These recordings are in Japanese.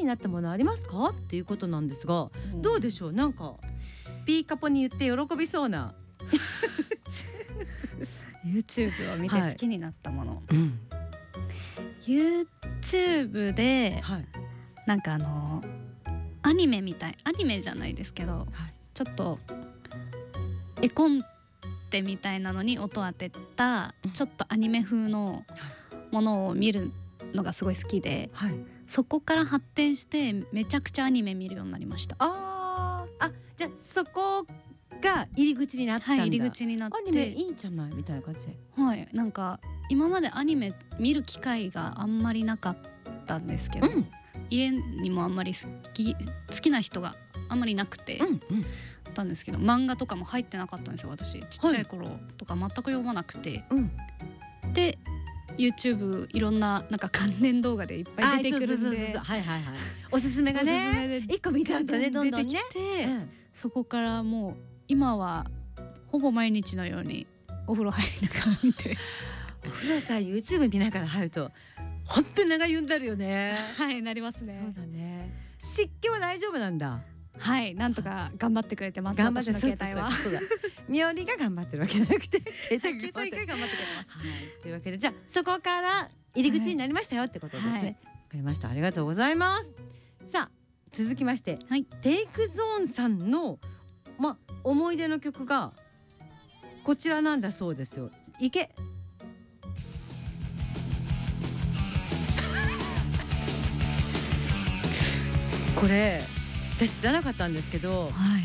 になったものありますかっていうことなんですが、どうでしょう。なんかピーカポに言って喜びそうな YouTube を見て好きになったもの、 うん、 YouTube で、 はい、 なんかアニメみたい、アニメじゃないですけど、 はい、 ちょっと絵コンテみたいなのに音当てたちょっとアニメ風のものを見るのがすごい好きで、 はい、 そこから発展してめちゃくちゃアニメ見るようになりました。 じゃあそこが入り口になったんだ。 はい、入り口になって、 アニメいいんじゃないみたいな感じで、 はい、なんか今までアニメ見る機会があんまりなかったんですけど、 うん、 家にもあんまり好きな人があんまりなくて、 うんうん、 たんですけど、漫画とかも入ってなかったんですよ私。ちっちゃい頃とか全く読まなくて、 うん、 で YouTube いろんななんか関連動画でいっぱい出てくるんで、 はいはいはい、おすすめがね一個見ちゃうとねどんどんね出てきて、 うん、 そこからもう今はほぼ毎日のようにお風呂入りながら見てお風呂さ YouTube 見ながら入ると本当に長いんだるよねはいなりますね。 そうだね。湿気は大丈夫なんだ。 はい、なんとか頑張ってくれてます。 頑張って、 私の携帯は。 そうだみおりが頑張ってるわけじゃなくて携帯が頑張ってくれてます。 はい、というわけでじゃあそこから入り口になりましたよってことですね。わ、 はい、 かりました。ありがとうございます。さあ続きまして、はい、テイクゾーンさんの思い出の曲がこちらなんだそうですよ。いけこれ私知らなかったんですけど、 はい、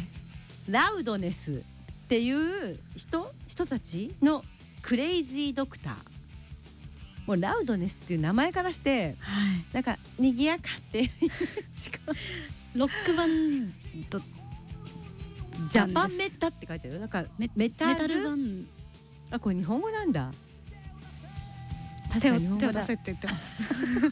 ラウドネスっていう人たちのクレイジードクター、もうラウドネスっていう名前からして、 はい、 なんか賑やかっていうロックバンドジャパンメタって書いてある。なんかメタルバンド、これ日本語なんだ。確かに日本語だ。手を出せって言ってます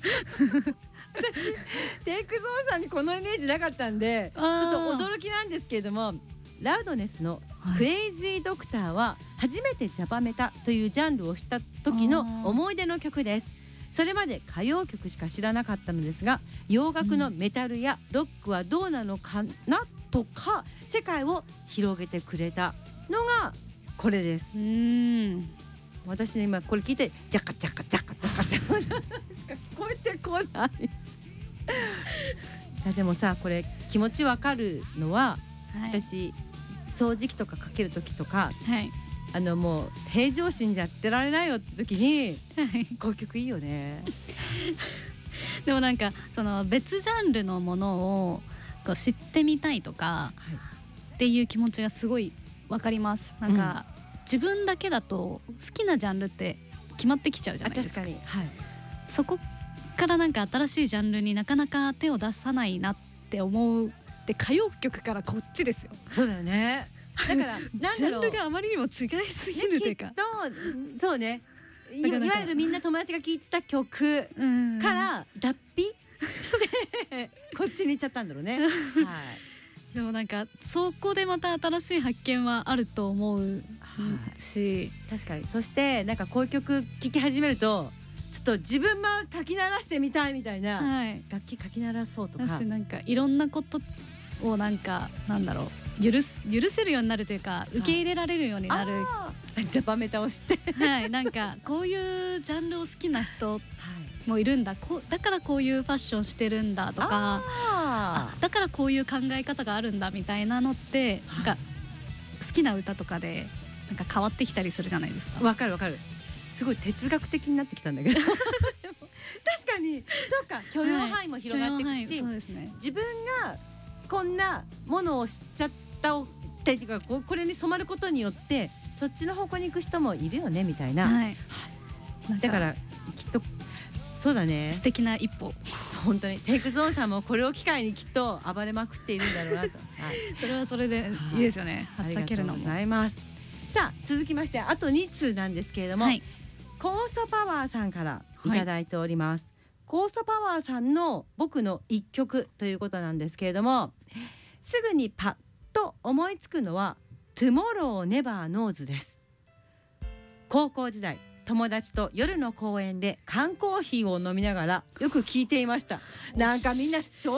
私テイクゾーンさんにこのイメージなかったんでちょっと驚きなんですけれども、ラウドネスのクレイジードクターは初めてジャパメタというジャンルをした時の思い出の曲です。それまで歌謡曲しか知らなかったのですが、洋楽のメタルやロックはどうなのかなとか世界を広げてくれたのがこれです。私ね今これ聞いてジャカジャカジャカジャカジャカしか聞こえてこないいやでもさこれ気持ちわかるのは、はい、私掃除機とかかける時とか、はい、もう平常心じゃやってられないよって時に、はい、この曲いいよねでもなんかその別ジャンルのものをこう知ってみたいとか、はい、っていう気持ちがすごいわかります。なんか、自分だけだと好きなジャンルって決まってきちゃうじゃないですか。確かに、はい、そこからなんか新しいジャンルになかなか手を出さないなって思うって歌謡曲からこっちですよ。 そうだよね。だからなんだろうジャンルがあまりにも違いすぎるというか、 そうね、いわゆるみんな友達が聴いてた曲から脱皮してこっちに行っちゃったんだろうね、はい、 でもなんかそこでまた新しい発見はあると思うし、 確かに。そしてなんかこういう曲聴き始めるとちょっと自分もかき鳴らしてみたいみたいな、はい、楽器かき鳴らそうとか、 私なんかいろんなことをなんかなんだろう許せるようになるというか受け入れられるようになる、 はい、ジャパメタをしてはいなんかこういうジャンルを好きな人もいるんだ、だからこういうファッションしてるんだとか、だからこういう考え方があるんだみたいなのって、なんか好きな歌とかでなんか変わってきたりするじゃないですか。 わかるわかる。すごい哲学的になってきたんだけどでも確かにそうか、許容範囲も広がっていくし、そうですね、自分がこんなものを知っちゃったっていうかこれに染まることによってそっちの方向に行く人もいるよねみたいな、はい、だからきっとそうだね、 素敵な一歩。 本当にテイクゾーンさんもこれを機会にきっと暴れまくっているんだろうなと、はい、 それはそれでいいですよね、はっちゃけるのも。 ありがとうございます。さあ続きましてあと2通なんですけれども、はい、コーソパワーさんからいただいております、はい、コーソパワーさんの僕の一曲ということなんですけれども、すぐにパッと思いつくのは Tomorrow Never Knows です。高校時代友達と夜の公園で缶コーヒーを飲みながらよく聴いていました。なんかみんな